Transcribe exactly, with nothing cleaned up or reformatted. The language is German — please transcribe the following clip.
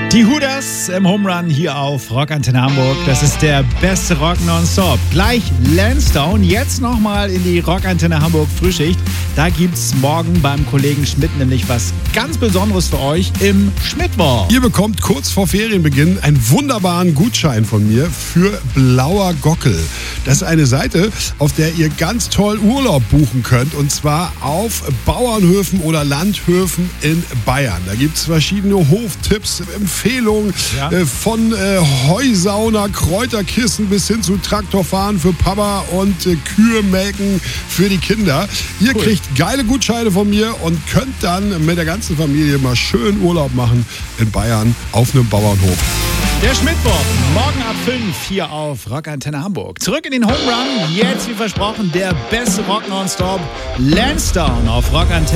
Die Hooters im Home Run hier auf Rockantenne Hamburg. Das ist der beste Rock nonstop. Gleich Lansdowne, jetzt nochmal in die Rockantenne Hamburg Frühschicht. Da gibt's morgen beim Kollegen Schmidt nämlich was ganz Besonderes für euch im Schmidtwoch. Ihr bekommt kurz vor Ferienbeginn einen wunderbaren Gutschein von mir für Blauer Gockel. Das ist eine Seite, auf der ihr ganz toll Urlaub buchen könnt, und zwar auf Bauernhöfen oder Landhöfen in Bayern. Da gibt's verschiedene Hoftipps, Empfehlungen, ja. äh, von äh, Heusauna, Kräuterkissen bis hin zu Traktorfahren für Papa und äh, Kühe melken für die Kinder. Ihr cool. kriegt geile Gutscheine von mir und könnt dann mit der ganzen Familie mal schön Urlaub machen in Bayern auf einem Bauernhof. Der Schmidtwoch, morgen ab fünf hier auf Rockantenne Hamburg. Zurück in den Home Run, jetzt wie versprochen der beste Rock nonstop, Lansdowne auf Rockantenne.